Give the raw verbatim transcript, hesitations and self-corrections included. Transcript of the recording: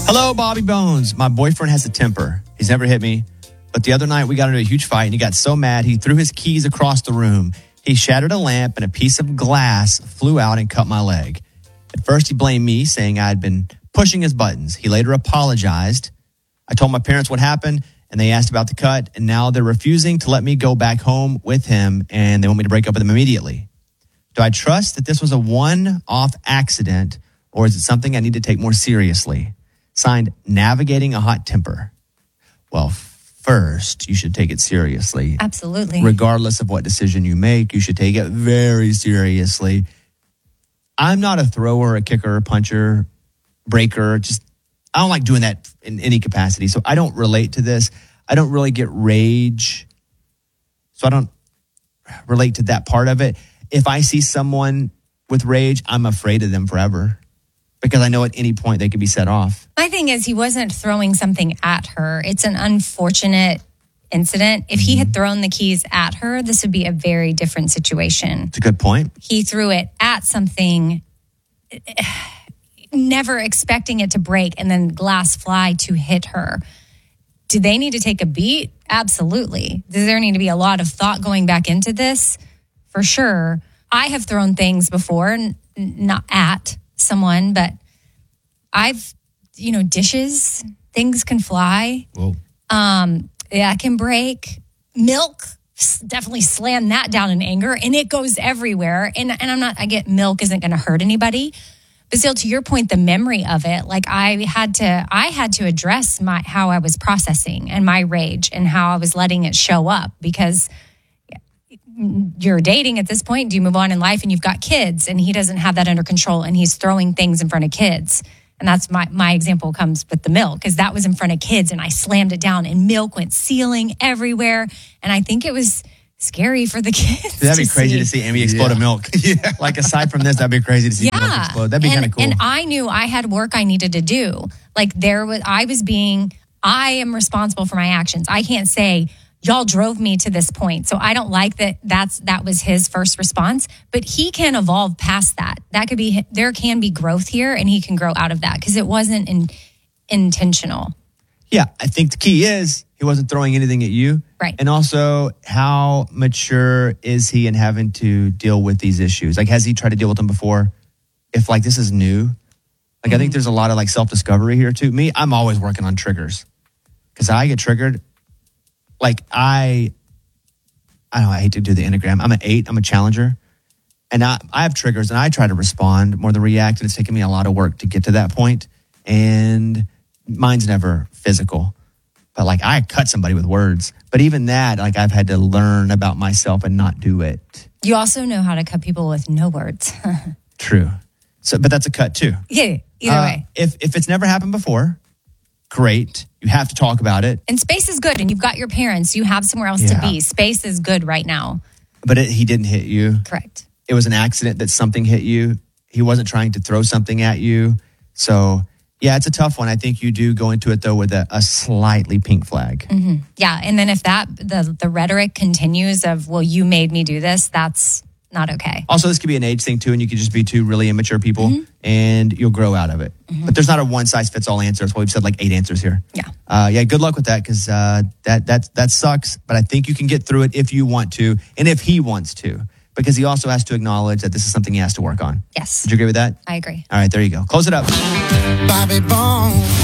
Hello, Bobby Bones. My boyfriend has a temper. He's never hit me. But the other night, we got into a huge fight, and he got so mad, he threw his keys across the room. He shattered a lamp, and a piece of glass flew out and cut my leg. At first, he blamed me, saying I had been pushing his buttons. He later apologized. I told my parents what happened, and they asked about the cut, and now they're refusing to let me go back home with him, and they want me to break up with him immediately. Do I trust that this was a one-off accident, or is it something I need to take more seriously? Signed, Navigating a Hot Temper. Well, first, you should take it seriously. Absolutely. Regardless of what decision you make, you should take it very seriously. I'm not a thrower, a kicker, a puncher, breaker. Just, I don't like doing that in any capacity. So I don't relate to this. I don't really get rage. So I don't relate to that part of it. If I see someone with rage, I'm afraid of them forever. Because I know at any point they could be set off. My thing is, he wasn't throwing something at her. It's an unfortunate incident. If he had thrown the keys at her, this would be a very different situation. It's a good point. He threw it at something, never expecting it to break, and then glass fly to hit her. Do they need to take a beat? Absolutely. Does there need to be a lot of thought going back into this? For sure. I have thrown things before, n- not at someone, but I've, you know, dishes, things can fly. Whoa. Um, yeah, can break. Milk, definitely slam that down in anger, and it goes everywhere. And and I'm not, I get milk isn't going to hurt anybody, but still, to your point, the memory of it, like I had to, I had to address my how I was processing and my rage and how I was letting it show up, because you're dating at this point. Do you move on in life and you've got kids, and he doesn't have that under control, and he's throwing things in front of kids. And that's my, my example comes with the milk, because that was in front of kids and I slammed it down and milk went ceiling everywhere. And I think it was scary for the kids. That'd be to crazy see. to see Amy explode Yeah. a milk. Yeah. Like aside from this, that'd be crazy to see Yeah. milk explode. That'd be and, kind of cool. And I knew I had work I needed to do. Like there was, I was being, I am responsible for my actions. I can't say, y'all drove me to this point. So I don't like that that's that was his first response, but he can evolve past that. That could be, there can be growth here, and he can grow out of that, because it wasn't in, intentional. Yeah, I think the key is he wasn't throwing anything at you. Right. And also, how mature is he in having to deal with these issues? Like, has he tried to deal with them before? If like this is new, like mm-hmm. I think there's a lot of like self-discovery here too. Me, I'm always working on triggers, because I get triggered. Like I, I don't know, I hate to do the Enneagram. I'm an eight, I'm a challenger. And I, I have triggers, and I try to respond more than react. And it's taken me a lot of work to get to that point. And mine's never physical. But like I cut somebody with words. But even that, like I've had to learn about myself and not do it. You also know how to cut people with no words. True. So, but that's a cut too. Yeah, either Uh, way. If if it's never happened before, great. You have to talk about it. And space is good, and you've got your parents. You have somewhere else Yeah. to be. Space is good right now. But it, he didn't hit you. Correct. It was an accident that something hit you. He wasn't trying to throw something at you. So, yeah, it's a tough one. I think you do go into it, though, with a, a slightly pink flag. Mm-hmm. Yeah, and then if that, the, the rhetoric continues of, well, you made me do this, that's not okay. Also, this could be an age thing, too, and you could just be two really immature people, mm-hmm. and you'll grow out of it. Mm-hmm. But there's not a one-size-fits-all answer. That's why we've said like eight answers here. Yeah. Uh, yeah, good luck with that, because uh, that, that, that sucks. But I think you can get through it if you want to, and if he wants to. Because he also has to acknowledge that this is something he has to work on. Yes. Would you agree with that? I agree. All right, there you go. Close it up. Bobby Bones.